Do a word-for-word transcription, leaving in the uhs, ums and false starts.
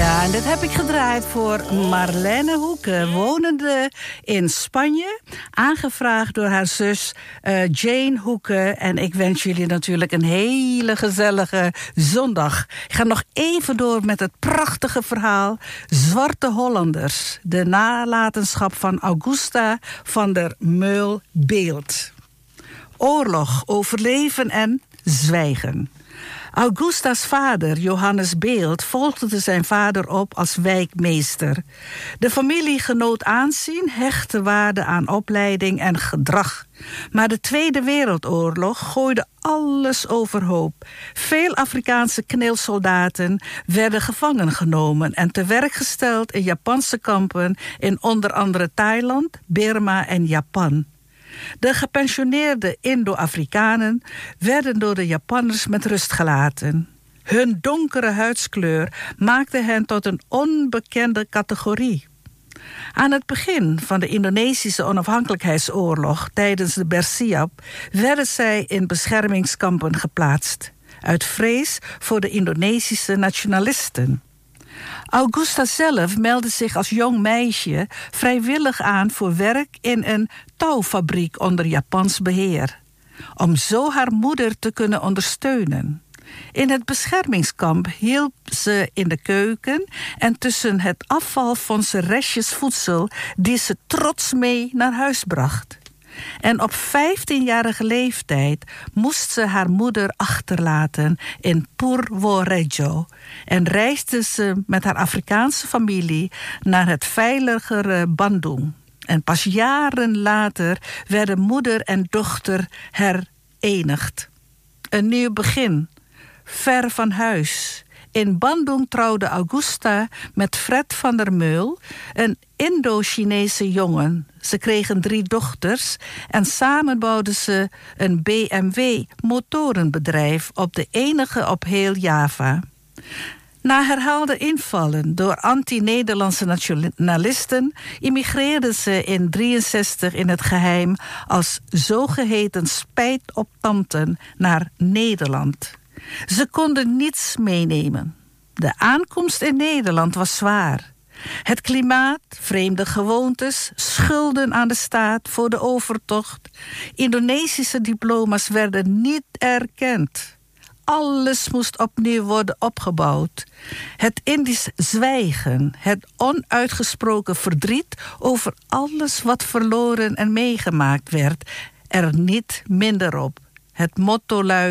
Ja, en dit heb ik gedraaid voor Marlene Hoeke, wonende in Spanje. Aangevraagd door haar zus uh, Jane Hoeke. En ik wens jullie natuurlijk een hele gezellige zondag. Ik ga nog even door met het prachtige verhaal Zwarte Hollanders. De nalatenschap van Augusta van der Meul-Beeld. Oorlog, overleven en zwijgen. Augusta's vader, Johannes Beeld, volgde zijn vader op als wijkmeester. De familie genoot aanzien, hechte waarde aan opleiding en gedrag. Maar de Tweede Wereldoorlog gooide alles overhoop. Veel Afrikaanse kneelsoldaten werden gevangen genomen en te werk gesteld in Japanse kampen in onder andere Thailand, Birma en Japan. De gepensioneerde Indo-Afrikanen werden door de Japanners met rust gelaten. Hun donkere huidskleur maakte hen tot een onbekende categorie. Aan het begin van de Indonesische onafhankelijkheidsoorlog tijdens de Bersiap werden zij in beschermingskampen geplaatst, uit vrees voor de Indonesische nationalisten. Augusta zelf meldde zich als jong meisje vrijwillig aan voor werk in een touwfabriek onder Japans beheer, om zo haar moeder te kunnen ondersteunen. In het beschermingskamp hielp ze in de keuken en tussen het afval vond ze restjes voedsel die ze trots mee naar huis bracht. En op vijftienjarige leeftijd moest ze haar moeder achterlaten in Purworejo en reisde ze met haar Afrikaanse familie naar het veiligere Bandung. En pas jaren later werden moeder en dochter herenigd. Een nieuw begin, ver van huis. In Bandung trouwde Augusta met Fred van der Meul, een Indo-Chinese jongen. Ze kregen drie dochters en samen bouwden ze een B M W-motorenbedrijf op de enige op heel Java. Na herhaalde invallen door anti-Nederlandse nationalisten immigreerden ze in drieënzestig in het geheim als zogeheten spijtoptanten naar Nederland. Ze konden niets meenemen. De aankomst in Nederland was zwaar. Het klimaat, vreemde gewoontes, schulden aan de staat voor de overtocht. Indonesische diploma's werden niet erkend. Alles moest opnieuw worden opgebouwd. Het Indisch zwijgen, het onuitgesproken verdriet over alles wat verloren en meegemaakt werd, er niet minder op. Het motto luidde: